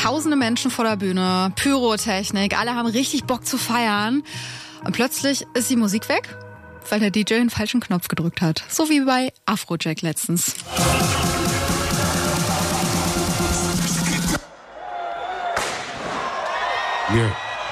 tausende Menschen vor der Bühne, Pyrotechnik, alle haben richtig Bock zu feiern. Und plötzlich ist die Musik weg, weil der DJ den falschen Knopf gedrückt hat. So wie bei Afrojack letztens. Yeah.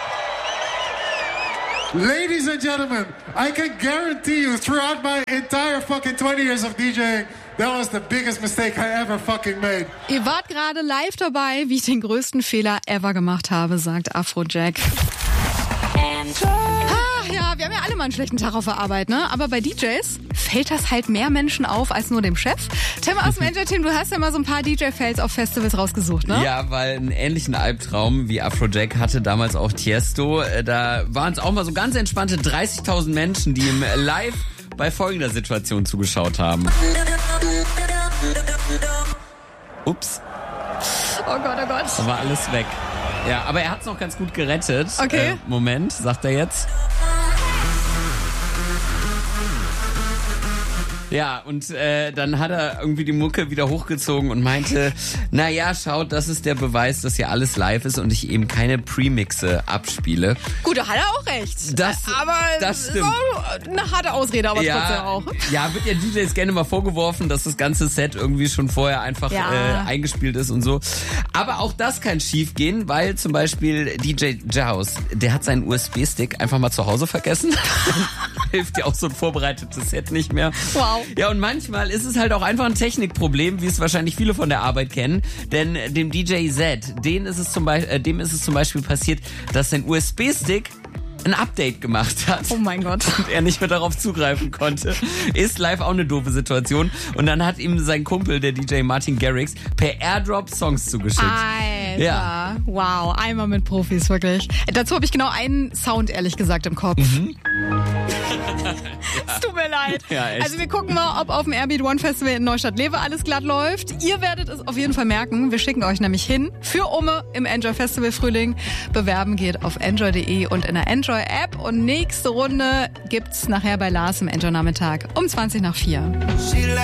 Ladies and gentlemen, I can guarantee you throughout my entire fucking 20 years of DJing, that was the biggest mistake I ever fucking made. Ihr wart gerade live dabei, wie ich den größten Fehler ever gemacht habe, sagt Afrojack. Ja, wir haben ja alle mal einen schlechten Tag auf der Arbeit, ne? Aber bei DJs fällt das halt mehr Menschen auf als nur dem Chef. Tim aus dem Enjoy-Team, du hast ja mal so ein paar DJ-Fails auf Festivals rausgesucht, ne? Ja, weil einen ähnlichen Albtraum wie Afrojack hatte damals auch Tiesto. Da waren es auch mal so ganz entspannte 30.000 Menschen, die ihm live bei folgender Situation zugeschaut haben. Ups. Oh Gott, oh Gott. Da war alles weg. Ja, aber er hat es noch ganz gut gerettet. Okay. Moment, sagt er jetzt. Ja, und dann hat er irgendwie die Mucke wieder hochgezogen und meinte, naja, schaut, das ist der Beweis, dass hier alles live ist und ich eben keine Premixe abspiele. Gut, da hat er auch recht. Das stimmt. So eine harte Ausrede, aber trotzdem auch. Ja, wird ja DJs gerne mal vorgeworfen, dass das ganze Set irgendwie schon vorher einfach eingespielt ist und so. Aber auch das kann schief gehen, weil zum Beispiel DJ Jaws, der hat seinen USB-Stick einfach mal zu Hause vergessen. Hilft ja auch so ein vorbereitetes Set nicht mehr. Wow. Ja, und manchmal ist es halt auch einfach ein Technikproblem, wie es wahrscheinlich viele von der Arbeit kennen. Denn dem DJ Z, dem ist es zum Beispiel passiert, dass sein USB-Stick ein Update gemacht hat. Oh mein Gott. Und er nicht mehr darauf zugreifen konnte. Ist live auch eine doofe Situation. Und dann hat ihm sein Kumpel, der DJ Martin Garrix, per Airdrop Songs zugeschickt. Alter. Ja. Wow, einmal mit Profis, wirklich. Dazu habe ich genau einen Sound, ehrlich gesagt, im Kopf. Es tut mir leid. Ja, echt. Also wir gucken mal, ob auf dem Airbeat One Festival in Neustadt-Lewe alles glatt läuft. Ihr werdet es auf jeden Fall merken. Wir schicken euch nämlich hin für Umme im Enjoy Festival Frühling. Bewerben geht auf enjoy.de und in der Enjoy App. Und nächste Runde gibt's nachher bei Lars im Enjoy Nachmittag um 4:20.